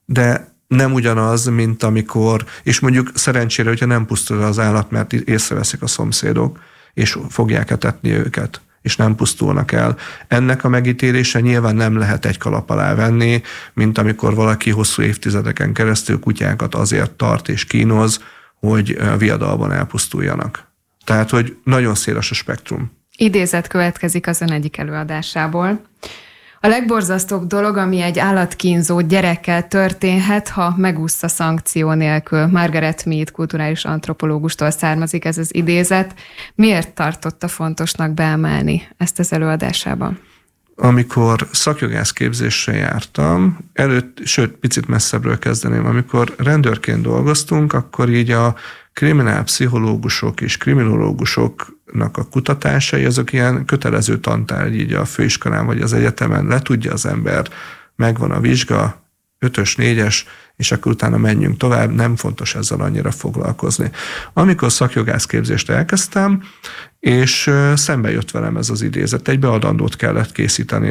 de nem ugyanaz, mint amikor, és mondjuk szerencsére, hogyha nem pusztul az állat, mert észreveszik a szomszédok, és fogják etetni őket, és nem pusztulnak el. Ennek a megítélése nyilván nem lehet egy kalap alá venni, mint amikor valaki hosszú évtizedeken keresztül kutyákat azért tart és kínoz, hogy viadalban elpusztuljanak. Tehát, hogy nagyon széles a spektrum. Idézet következik az ön egyik előadásából. A legborzasztóbb dolog, ami egy állatkínzó gyerekkel történhet, ha megúszta szankció nélkül. Margaret Mead kulturális antropológustól származik ez az idézet. Miért tartotta fontosnak beemelni ezt az előadásában? Amikor szakjogászképzésre jártam, sőt, picit messzebbről kezdeném, amikor rendőrként dolgoztunk, akkor így a kriminálpszichológusok és kriminológusoknak a kutatásai, azok ilyen kötelező tantárgy így a főiskolán vagy az egyetemen, le tudja az ember, megvan a vizsga, 5-ös, 4-es, és akkor utána menjünk tovább, nem fontos ezzel annyira foglalkozni. Amikor szakjogászképzést elkezdtem, és szembe jött velem ez az idézet, egy beadandót kellett készíteni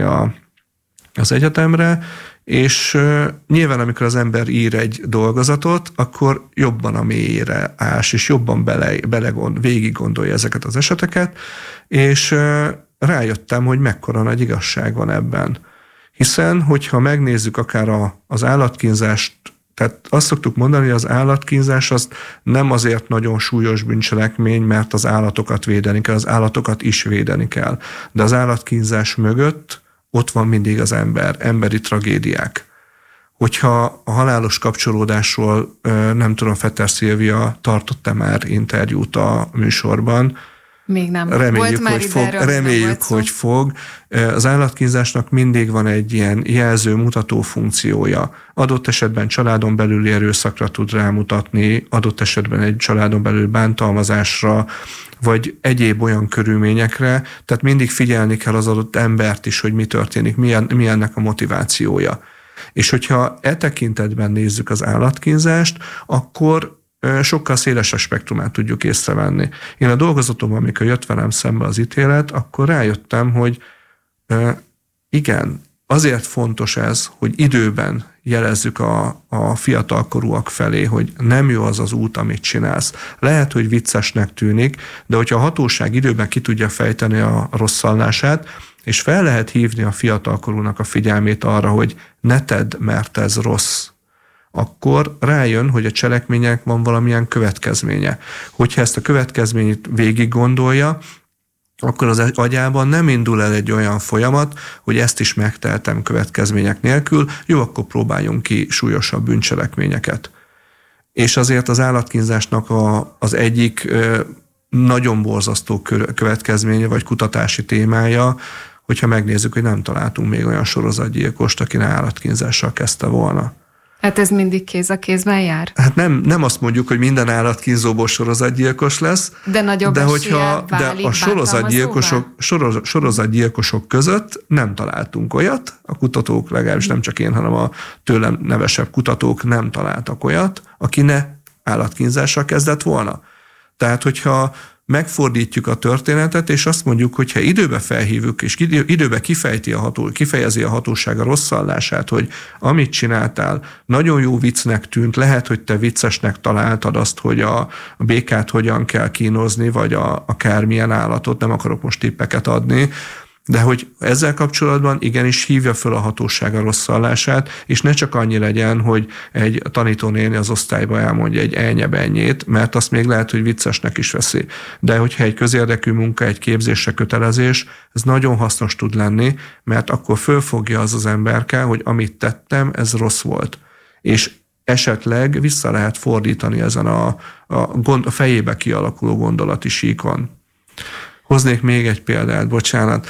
az egyetemre, és nyilván, amikor az ember ír egy dolgozatot, akkor jobban a mélyére ás, és jobban végig gondolja ezeket az eseteket, és rájöttem, hogy mekkora nagy igazság van ebben. Hiszen, hogyha megnézzük akár az állatkínzást, tehát azt szoktuk mondani, hogy az állatkínzás az nem azért nagyon súlyos bűncselekmény, mert az állatokat védeni kell, az állatokat is védeni kell. De az állatkínzás mögött ott van mindig az emberi tragédiák. Hogyha a halálos kapcsolódásról, nem tudom, Fetter Szilvia tartott-e már interjút a műsorban? Még nem. Reméljük, hogy fog. Az állatkínzásnak mindig van egy ilyen jelző, mutató funkciója. Adott esetben családon belüli erőszakra tud rámutatni, adott esetben egy családon belül bántalmazásra, vagy egyéb olyan körülményekre, tehát mindig figyelni kell az adott embert is, hogy mi történik, mi ennek a motivációja. És hogyha e tekintetben nézzük az állatkínzást, akkor sokkal szélesebb spektrumát tudjuk észrevenni. Én a dolgozatomban, amikor jött velem szembe az ítélet, akkor rájöttem, hogy igen, azért fontos ez, hogy időben jelezzük a fiatalkorúak felé, hogy nem jó az az út, amit csinálsz. Lehet, hogy viccesnek tűnik, de hogyha a hatóság időben ki tudja fejteni a rosszallását, és fel lehet hívni a fiatalkorúnak a figyelmét arra, hogy ne tedd, mert ez rossz, akkor rájön, hogy a cselekménynek van valamilyen következménye. Hogyha ezt a következményt végig gondolja, akkor az agyában nem indul el egy olyan folyamat, hogy ezt is megtehetem következmények nélkül, jó, akkor próbáljunk ki súlyosabb bűncselekményeket. És azért az állatkínzásnak az egyik nagyon borzasztó következménye, vagy kutatási témája, hogyha megnézzük, hogy nem találtunk még olyan sorozatgyilkost, aki állatkínzással kezdte volna. Hát ez mindig kéz a kézben jár? Hát nem azt mondjuk, hogy minden állatkínzóból sorozatgyilkos lesz, de a sorozatgyilkosok között nem találtunk olyat, a kutatók, legalábbis nem csak én, hanem a tőlem nevesebb kutatók nem találtak olyat, aki ne állatkínzással kezdett volna. Tehát, hogyha megfordítjuk a történetet, és azt mondjuk, hogyha időbe felhívjuk, és időbe kifejezi a hatóság a rosszallását, hogy amit csináltál, nagyon jó viccnek tűnt, lehet, hogy te viccesnek találtad azt, hogy a békát hogyan kell kínozni, vagy akármilyen állatot, nem akarok most tippeket adni, de hogy ezzel kapcsolatban igenis hívja föl a hatóság a rosszallását, és ne csak annyi legyen, hogy egy tanítónéni az osztályba elmondja egy elnyebennyét, mert azt még lehet, hogy viccesnek is veszi. De hogyha egy közérdekű munka, egy képzésre kötelezés, ez nagyon hasznos tud lenni, mert akkor fölfogja az emberke, hogy amit tettem, ez rossz volt. És esetleg vissza lehet fordítani ezen a fejébe kialakuló gondolati síkon. Hoznék még egy példát.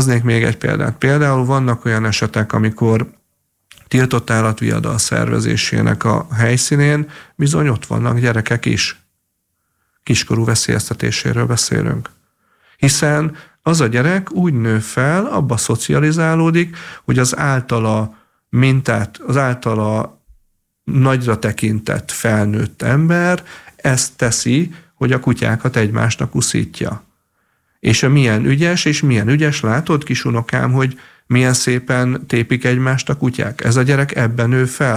Például vannak olyan esetek, amikor tiltott állatviadal szervezésének a helyszínén bizony ott vannak gyerekek is. Kiskorú veszélyeztetéséről beszélünk. Hiszen az a gyerek úgy nő fel, abba szocializálódik, hogy az általa nagyra tekintett felnőtt ember ezt teszi, hogy a kutyákat egymásnak uszítja. És milyen ügyes, látod, kisunokám, hogy milyen szépen tépik egymást a kutyák. Ez a gyerek ebben nő fel.